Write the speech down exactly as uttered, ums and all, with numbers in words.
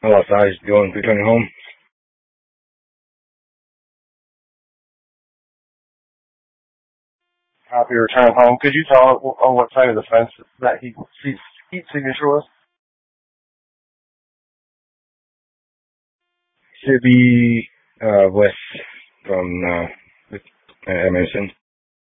Hello, size going returning home. Happy return home. Could you tell on what side of the fence that he heat, heat signature was? Should be uh, west from uh, uh, Emerson.